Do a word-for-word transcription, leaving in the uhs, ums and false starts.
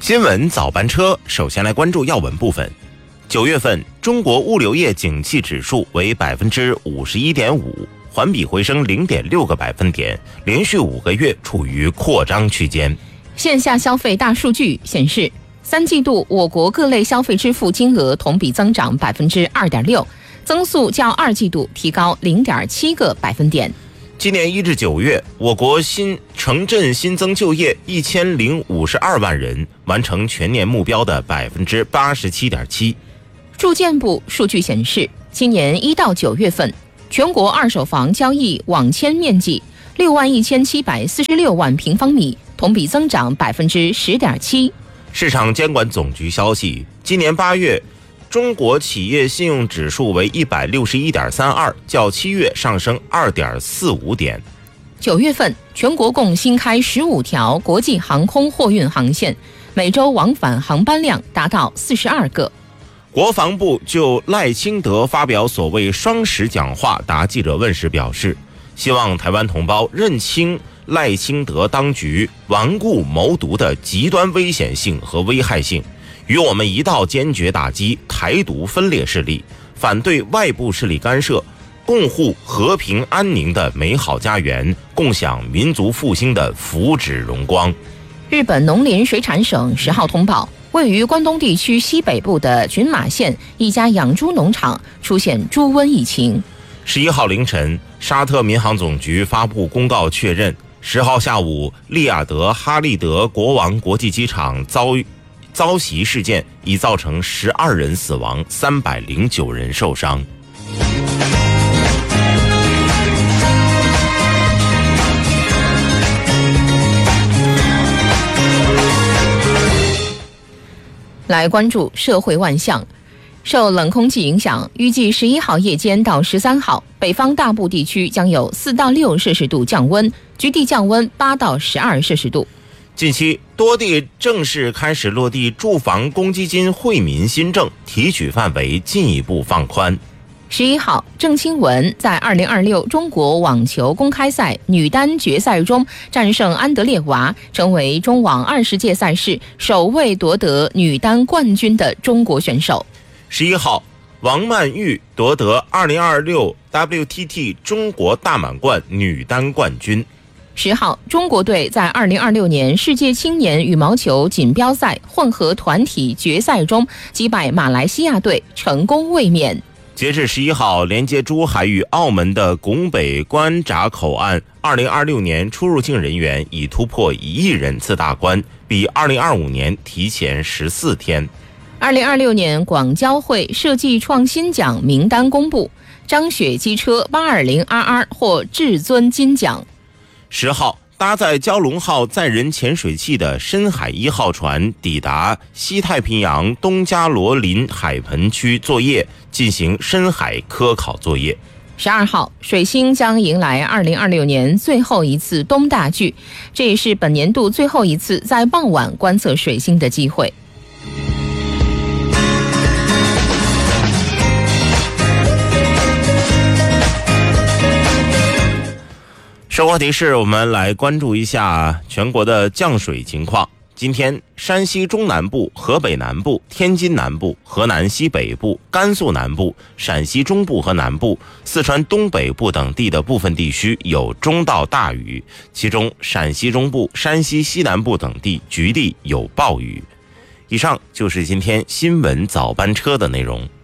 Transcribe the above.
新闻早班车，首先来关注要闻部分。九月份，中国物流业景气指数为百分之五十一点五，环比回升零点六个百分点，连续五个月处于扩张区间。 线下消费大数据显示，三季度我国各类消费支付金额同比增长百分之二点六，增速较二季度提高零点七个百分点。 今年一至九月，我国新城镇新增就业一千零五十二万人，完成全年目标的百分之八十七点七。 住建部数据显示，今年一到九月份，全国二手房交易网签面积六万一千七百四十六万平方米，同比增长百分之十点七。 市场监管总局消息，今年八月。中国企业信用指数为一百六十一点三二，较七月上升二点四五点。 九月份，全国共新开十五条国际航空货运航线，每周往返航班量达到四十二个。 国防部就赖清德发表所谓双十讲话答记者问时表示，希望台湾同胞认清赖清德当局顽固谋独的极端危险性和危害性，与我们一道坚决打击台独分裂势力，反对外部势力干涉，共护和平安宁的美好家园，共享民族复兴的福祉荣光。 日本农林水产省十号通报，位于关东地区西北部的群马县一家养猪农场出现猪瘟疫情。 十一号凌晨，沙特民航总局发布公告确认，十号下午，利雅得哈利德国王国际机场遭遭袭事件已造成十二人死亡，三百零九人受伤。 来关注社会万象。受冷空气影响，预计十一号夜间到十三号，北方大部地区将有四到六摄氏度降温，局地降温八到十二摄氏度。 近期多地正式开始落地住房公积金惠民新政，提取范围进一步放宽。 十一号，郑钦文在二零二六中国网球公开赛女单决赛中战胜安德烈娃，成为中网二十届赛事首位夺得女单冠军的中国选手。 十一号，王曼玉夺得二零二六 W T T 中国大满贯女单冠军。 十号，中国队在二零二六年世界青年羽毛球锦标赛混合团体决赛中击败马来西亚队，成功卫冕。 截至十一号，连接珠海与澳门的拱北关闸口岸，二零二六年出入境人员已突破一亿人次大关，比二零二五年提前十四天。 二零二六年广交会设计创新奖名单公布，张雪机车 八二零 R R 获至尊金奖。 十号，搭载蛟龙号载人潜水器的深海一号船抵达西太平洋东加罗林海盆区作业，进行深海科考作业。 十二号，水星将迎来二零二六年最后一次东大距，这也是本年度最后一次在傍晚观测水星的机会。 生活提示，我们来关注一下全国的降水情况。今天，山西中南部、河北南部、天津南部、河南西北部、甘肃南部、陕西中部和南部、四川东北部等地的部分地区有中到大雨，其中陕西中部、山西西南部等地局地有暴雨。以上就是今天新闻早班车的内容。